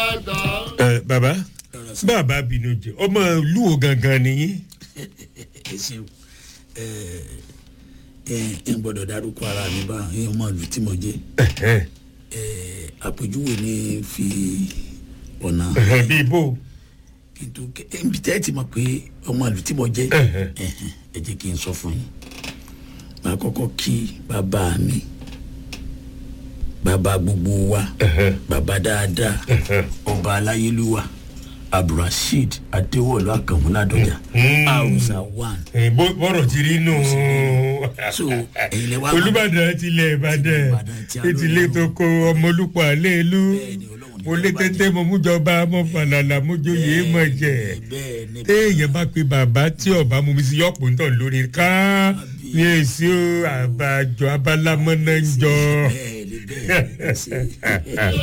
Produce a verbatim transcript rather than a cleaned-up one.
ẹ bàbá bàbá bínú jẹ ọmọ ìlú wo gangan nìyí. ẹ ṣeun ẹ ẹ ń gbọ́dọ̀ dárúkọ ara mi bá ẹ ọmọ ìlú tí mo jẹ ẹ àpèjúwe ní fi ọ̀nà bí ibo kí n tó ẹ ń bí tẹ́ ẹ ti mọ̀ pé ọmọ ìlú tí mo jẹ ẹ jẹ́ kí n sọ fún yín màá kọ́kọ́ kí bàbá mi bàbá gbogbo wa bàbá dáadáa ọba aláyélúwà abdulrasheed adéwọlú àkànmúládọjà hausa one. bọ́rọ̀ ti rí nù. so ẹ̀yin lẹ wá. olùbàdàn tilẹ̀ ìbàdàn ètìlẹ̀ tó kó ọmọlúpọ̀ àlẹ́ ìlú mo lé téńté mo mújọba mo fàlàlà mo joyè mọ̀ jẹ́ téèyàn bá pe bàbá tí ọba mú mi sí yọ̀pọ̀ ń tàn lórí ká ní èsì àbájọ abálámọ́ náà ń jọ.